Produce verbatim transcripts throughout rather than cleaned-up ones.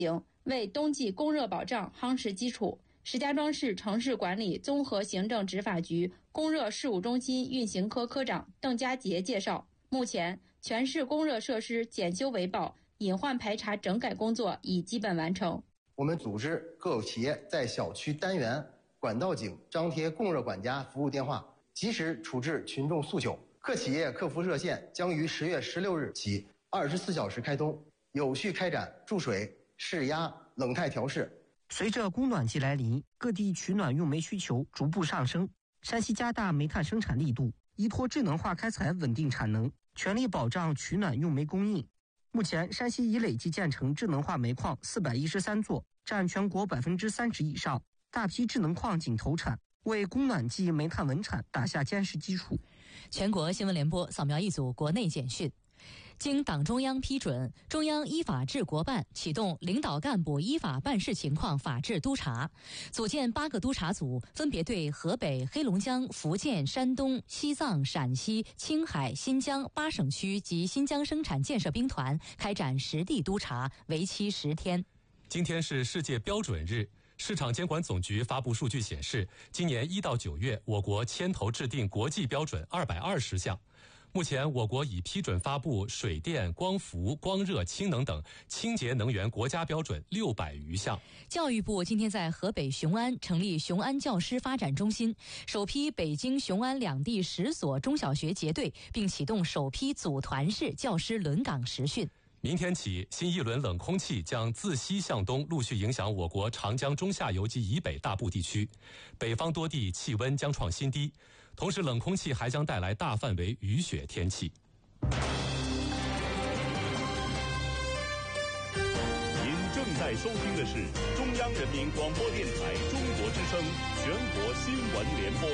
为冬季供热保障夯实基础。石家庄市城市管理综合行政执法局供热事务中心运行科科长邓家杰介绍，目前全市供热设施检修维保、隐患排查整改工作已基本完成。 我们组织各有企业在小区单元、管道井张贴供热管家服务电话，及时处置群众诉求。各企业客服热线将于十月十六日起二十四小时开通，有序开展注水、释压、冷态调试。 随着供暖季来临，各地取暖用煤需求逐步上升。山西加大煤炭生产力度，依托智能化开采稳定产能，全力保障取暖用煤供应。目前，山西已累计建成智能化煤矿四百一十三座，占全国百分之三十以上。大批智能矿井投产，为供暖季煤炭稳产打下坚实基础。 全国新闻联播扫描一组国内简讯。经党中央批准，中央依法治国办启动领导干部依法办事情况法治督查，组建八个督查组，分别对河北、黑龙江、福建、山东、西藏、陕西、青海、新疆八省区及新疆生产建设兵团开展实地督查，为期十天。 今天是世界标准日。市场监管总局发布数据显示，今年一到九月，我国牵头制定国际标准二百二十项。目前，我国已批准发布水电、光伏、光热、氢能等清洁能源国家标准六百余项。 教育部今天在河北雄安成立雄安教师发展中心，首批北京雄安两地十所中小学结对，并启动首批组团式教师轮岗实训。 明天起，新一轮冷空气将自西向东陆续影响我国长江中下游及以北大部地区，北方多地气温将创新低，同时冷空气还将带来大范围雨雪天气。 您正在收听的是中央人民广播电台中国之声全国新闻联播。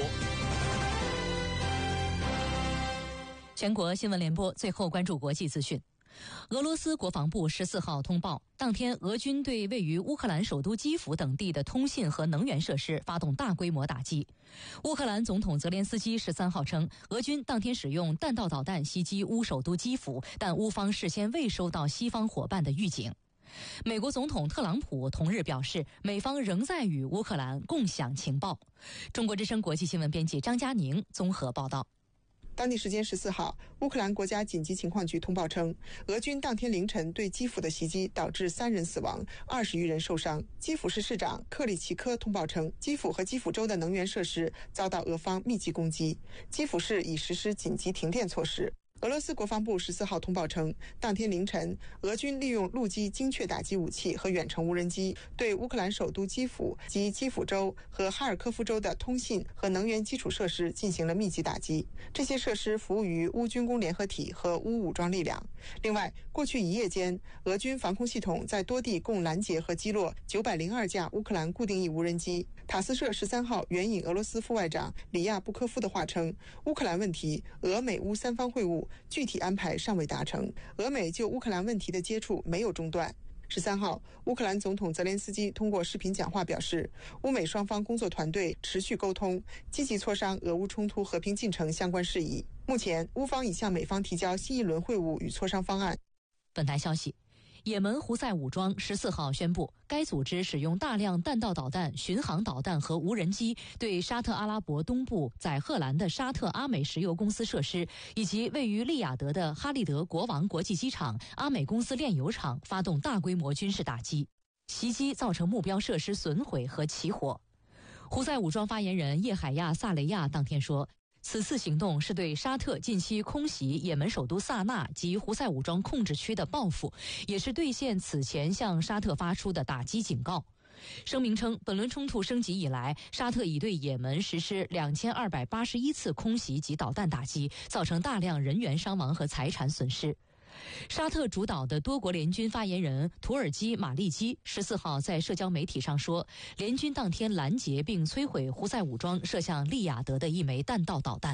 全国新闻联播，最后关注国际资讯。俄罗斯国防部十四号通报，当天俄军对位于乌克兰首都基辅等地的通信和能源设施发动大规模打击。乌克兰总统泽连斯基十三号称，俄军当天使用弹道导弹袭击乌首都基辅，但乌方事先未收到西方伙伴的预警。美国总统特朗普同日表示，美方仍在与乌克兰共享情报。中国之声国际新闻编辑张佳宁综合报道。 当地时间十四号，乌克兰国家紧急情况局通报称，俄军当天凌晨对基辅的袭击导致三人死亡，二十余人受伤。基辅市市长克里奇科通报称，基辅和基辅州的能源设施遭到俄方密集攻击，基辅市已实施紧急停电措施。俄罗斯国防部十四号通报称，当天凌晨，俄军利用陆基精确打击武器和远程无人机，对乌克兰首都基辅及基辅州和哈尔科夫州的通信和能源基础设施进行了密集打击。这些设施服务于乌军工联合体和乌武装力量。另外，过去一夜间，俄军防空系统在多地共拦截和击落九百零二架乌克兰固定翼无人机。塔斯社十三号援引俄罗斯副外长里亚布科夫的话称，乌克兰问题，俄美乌三方会晤具体安排尚未达成，俄美就乌克兰问题的接触没有中断。十三号，乌克兰总统泽连斯基通过视频讲话表示，乌美双方工作团队持续沟通，积极磋商俄乌冲突和平进程相关事宜。目前，乌方已向美方提交新一轮会晤与磋商方案。 本台消息，也门胡塞武装十四号宣布，该组织使用大量弹道导弹、巡航导弹和无人机，对沙特阿拉伯东部载荷兰的沙特阿美石油公司设施以及位于利雅得的哈利德国王国际机场、阿美公司炼油厂发动大规模军事打击，袭击造成目标设施损毁和起火。胡塞武装发言人叶海亚·萨雷亚当天说，此次行动是对沙特近期空袭也门首都萨那及胡塞武装控制区的报复，也是兑现此前向沙特发出的打击警告。声明称，本轮冲突升级以来，沙特已对也门实施两千二百八十一次空袭及导弹打击，造成大量人员伤亡和财产损失。沙特主导的多国联军发言人土耳其马利基十四号在社交媒体上说，联军当天拦截并摧毁胡塞武装射向利雅得的一枚弹道导弹。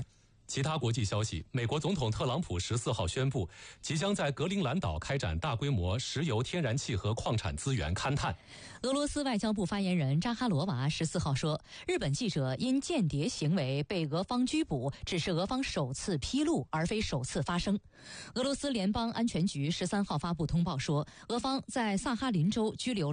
其他国际消息，美国总统特朗普十四号宣布，即将在格陵兰岛开展大规模石油、天然气和矿产资源勘探。 俄罗斯外交部发言人扎哈罗娃十四号说，日本记者因间谍行为被俄方拘捕，只是俄方首次披露，而非首次发生。俄罗斯联邦安全局十三号发布通报说，俄方在萨哈林州拘留